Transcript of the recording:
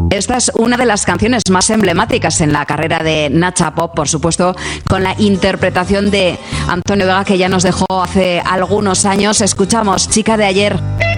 Esta es una de las canciones más emblemáticas en la carrera de Nacha Pop, por supuesto, con la interpretación de Antonio Vega, que ya nos dejó hace algunos años. Escuchamos Chica de ayer.